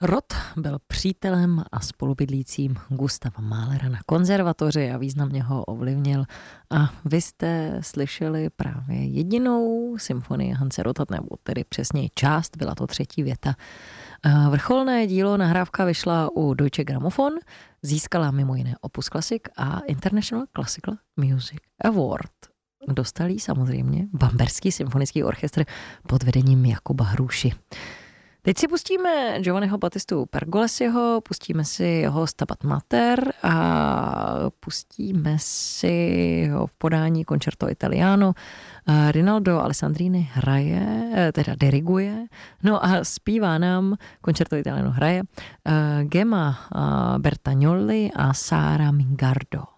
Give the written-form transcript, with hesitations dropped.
Rod byl přítelem a spolubydlícím Gustava Mahlera na konzervatoři a významně ho ovlivnil. A vy jste slyšeli právě jedinou symfonii Hanse Rotta, nebo tedy přesněji část, byla to třetí věta. Vrcholné dílo, nahrávka vyšla u Deutsche Grammophon, získala mimo jiné Opus Classic a International Classical Music Award. Dostal jí samozřejmě Bamberský symfonický orchestr pod vedením Jakuba Hruši. Teď si pustíme Giovanniho Battistu Pergolesiho, pustíme si jeho Stabat Mater a pustíme si ho v podání Concerto Italiano. Rinaldo Alessandrini hraje, teda diriguje, no a zpívá nám, Concerto Italiano hraje, Gemma Bertagnolli a Sara Mingardo.